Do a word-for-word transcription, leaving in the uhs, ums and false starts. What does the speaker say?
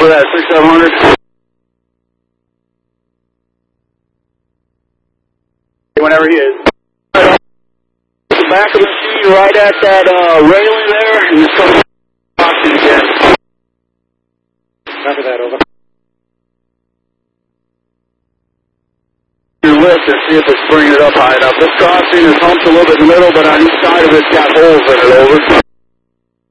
For that six seven hundred. Whenever he is. Right the back of the machine, right at that uh, railing there, and just come boxing again. Remember that, over. Your lift and see if it's bringing it up high enough. This crossing is humped a little bit in the middle, but on each side of it's got holes in it, over.